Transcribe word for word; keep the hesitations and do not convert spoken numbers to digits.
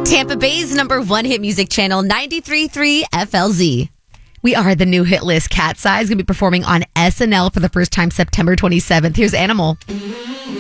Tampa Bay's number one hit music channel, ninety-three point three F L Z. We are the new hit list. Cat's Eye is going to be performing on S N L for the first time September twenty-seventh. Here's Animal.